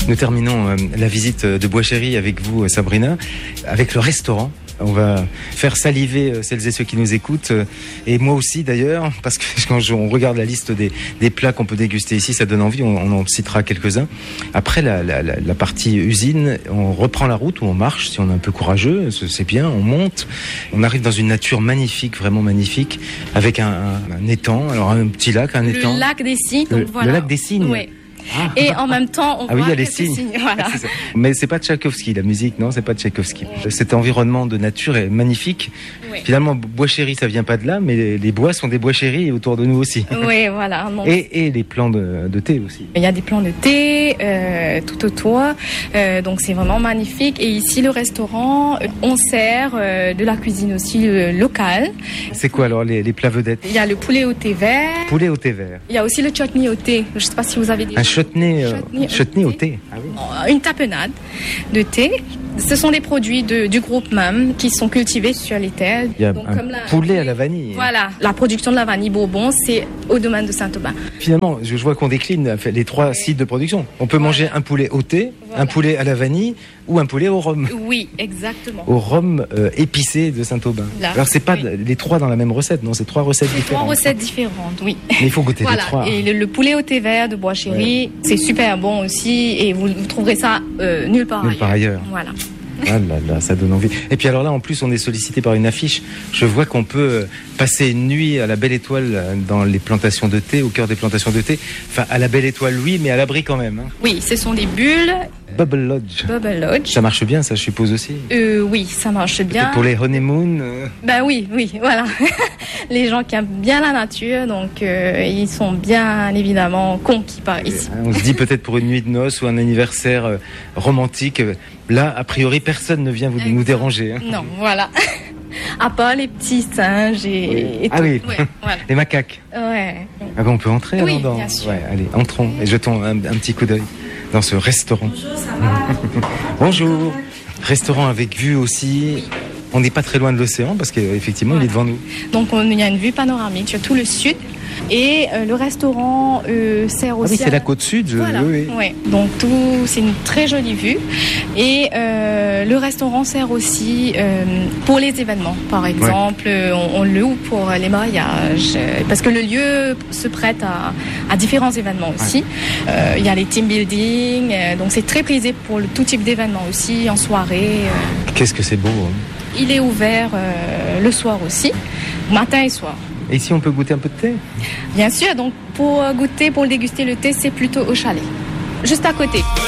Nous terminons la visite de Bois Chéri avec vous, Sabrina, avec le restaurant. On va faire saliver celles et ceux qui nous écoutent, et moi aussi d'ailleurs, parce que quand on regarde la liste des plats qu'on peut déguster ici, ça donne envie, on en citera quelques-uns. Après la partie usine, on reprend la route, où on marche, si on est un peu courageux, c'est bien, on monte, on arrive dans une nature magnifique, vraiment magnifique, avec un étang, alors un petit lac, un étang. Le lac des Cygnes, donc voilà. Le lac des Cygnes. Oui. Et en même temps, on voit il y a les quelques signes. voilà. Mais c'est pas Tchaïkovski, la musique, non, c'est pas Tchaïkovski. Cet environnement de nature est magnifique. Oui. Finalement, Bois Chéri, ça vient pas de là, mais les bois sont des bois chéris autour de nous aussi. Oui, voilà. Donc, et les plants de thé aussi. Il y a des plants de thé tout autour, donc c'est vraiment magnifique. Et ici, le restaurant, on sert de la cuisine aussi locale. C'est quoi alors les plats vedettes? Il y a le poulet au thé vert. Poulet au thé vert. Il y a aussi le chutney au thé. Je sais pas si vous avez des... Chutney au thé. Ah oui. Une tapenade de thé. Ce sont des produits du groupe même qui sont cultivés sur les terres. Il y a un poulet à la vanille. Voilà, la production de la vanille Bourbon, c'est au domaine de Saint-Aubin. Finalement, je vois qu'on décline les trois sites de production. On peut manger un poulet au thé, un poulet à la vanille ou un poulet au rhum. Oui, exactement. Au rhum épicé de Saint-Aubin. Alors c'est pas les trois dans la même recette, non, c'est trois recettes différentes. Trois recettes différentes, oui. Mais il faut goûter les trois. Et le poulet au thé vert de Bois Chéri, c'est super bon aussi, et vous trouverez ça nulle part ailleurs. Voilà. Ah là là, ça donne envie. Et puis alors là, en plus, on est sollicité par une affiche. Je vois qu'on peut passer une nuit à la Belle Étoile dans les plantations de thé, au cœur des plantations de thé. Enfin, à la Belle Étoile, oui, mais à l'abri quand même. Hein. Oui, ce sont des bulles. Bubble Lodge. Bubble Lodge. Ça marche bien, ça, je suppose aussi. Oui, ça marche bien. Peut-être pour les honeymoon. Ben oui, voilà. Les gens qui aiment bien la nature, donc ils sont bien évidemment conquis par ici. On se dit peut-être pour une nuit de noces ou un anniversaire romantique. Là, a priori, personne ne vient nous déranger. Hein. Non, voilà. À part les petits singes et ah tout. oui, voilà. Les macaques. Ouais. Ah ben on peut entrer oui, alors bien sûr. Ouais, allez, entrons et jetons un petit coup d'œil dans ce restaurant. Bonjour, ça va? Bonjour. Restaurant avec vue aussi. Oui. On n'est pas très loin de l'océan parce qu'effectivement, il est devant nous. Donc il y a une vue panoramique sur tout le sud. Et le restaurant sert aussi... Ah oui, c'est la côte sud. Voilà. Oui. Donc c'est une très jolie vue. Et le restaurant sert aussi pour les événements. Par exemple, on le loue pour les mariages. Parce que le lieu se prête à différents événements aussi. Il y a les team building. Donc c'est très prisé pour tout type d'événements aussi, en soirée. Qu'est-ce que c'est beau. Hein. Il est ouvert le soir aussi, matin et soir. Et ici, on peut goûter un peu de thé? Bien sûr, donc pour goûter, pour déguster le thé, c'est plutôt au chalet, juste à côté.